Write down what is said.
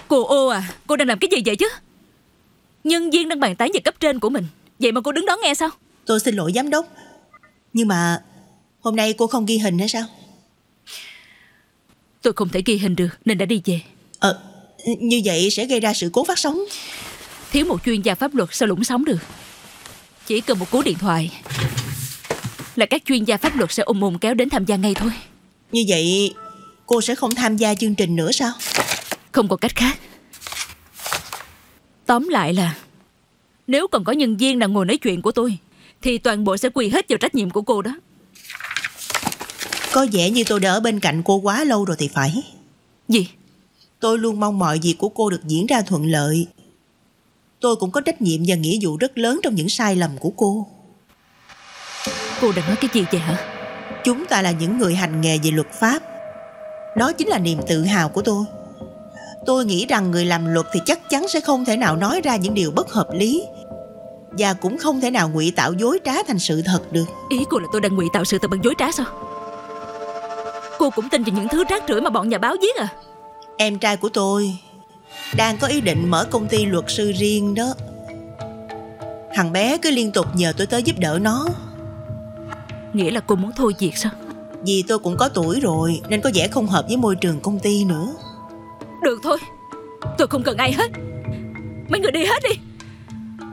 Cô ô à, cô đang làm cái gì vậy chứ? Nhân viên đang bàn tán về cấp trên của mình, vậy mà cô đứng đó nghe sao? Tôi xin lỗi giám đốc, nhưng mà hôm nay cô không ghi hình hay sao? Tôi không thể ghi hình được nên đã đi về. Như vậy sẽ gây ra sự cố phát sóng. Thiếu một chuyên gia pháp luật sao lũng sóng được. Chỉ cần một cú điện thoại là các chuyên gia pháp luật sẽ ùn kéo đến tham gia ngay thôi. Như vậy cô sẽ không tham gia chương trình nữa sao? Không còn cách khác. Tóm lại là nếu còn có nhân viên nào ngồi nói chuyện của tôi thì toàn bộ sẽ quy hết vào trách nhiệm của cô đó. Có vẻ như tôi đã ở bên cạnh cô quá lâu rồi thì phải. Gì? Tôi luôn mong mọi việc của cô được diễn ra thuận lợi. Tôi cũng có trách nhiệm và nghĩa vụ rất lớn trong những sai lầm của cô. Cô đang nói cái gì vậy hả? Chúng ta là những người hành nghề về luật pháp. Đó chính là niềm tự hào của tôi. Tôi nghĩ rằng người làm luật thì chắc chắn sẽ không thể nào nói ra những điều bất hợp lý, và cũng không thể nào ngụy tạo dối trá thành sự thật được. Ý cô là tôi đang ngụy tạo sự thật bằng dối trá sao? Cô cũng tin vào những thứ rác rưởi mà bọn nhà báo viết à? Em trai của tôi đang có ý định mở công ty luật sư riêng đó. Thằng bé cứ liên tục nhờ tôi tới giúp đỡ nó. Nghĩa là cô muốn thôi việc sao? Vì tôi cũng có tuổi rồi nên có vẻ không hợp với môi trường công ty nữa. Được thôi, tôi không cần ai hết. Mấy người đi hết đi.